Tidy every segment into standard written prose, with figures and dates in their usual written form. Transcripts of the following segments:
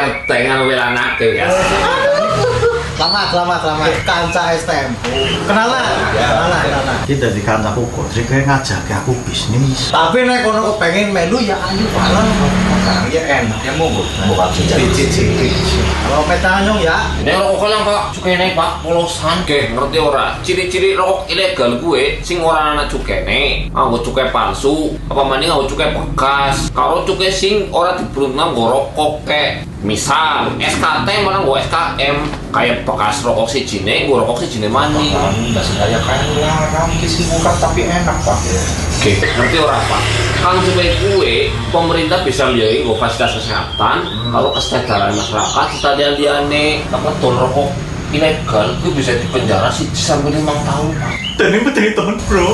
Kertengan welanake ya. Selamat. Kanca STM. Kenalan. Kita di kancaku kok, sih kayak ngajak aku bisnis. Tapi nek kono kepengin melu ya ayo bareng. Sekarang ya enak ya monggo. Bukan cicit. Kalau petanyong ya. Nek rokok lang Pak, cukene Pak polosan ge ngerti ora? Ciri-ciri rokok ilegal gue sing ora ana cukene. Nganggo cukai palsu, apa maning nganggo cukai bekas. Karo cukai sing ora dibrungang nggo rokok kek. Misal SKT malah nggo SKM kayak bekas rokok sijine, nggo rokok sijine maning. Enggak sedaya kayak larang kisi bukan tapi enak Pak. Oke, ngerti ora Pak? Kang cukai gue pemerintah bisa liai nggo fasilitas kesehatan, kalau kesejahteraan masyarakat setadian-diane ngetol rokok ilegal itu bisa dipenjara sih sampai 5 tahun Pak. Dan ini menjadi temen bro.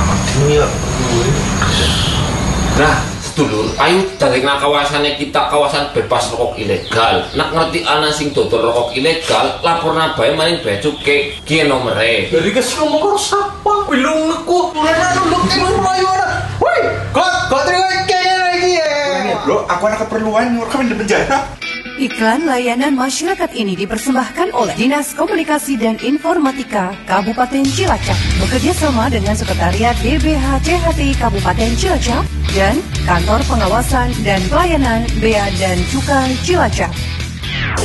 Nah, sedulur, ayo dari kawasannya kita kawasan bebas rokok ilegal. Nak ngerti ana sing dodol rokok ilegal, laporna bae maring bea cukai ki nomere. Jadi kes ngomong karo sapa? Belum aku. Mulane nunduk emang mlayu ana. Woi, kok terima kene lagi ya. Bro, aku ada keperluan kami di penjara. Iklan layanan masyarakat ini dipersembahkan oleh Dinas Komunikasi dan Informatika Kabupaten Cilacap bekerja sama dengan Sekretariat DBH-CHT Kabupaten Cilacap dan Kantor Pengawasan dan Pelayanan Bea dan Cukai Cilacap.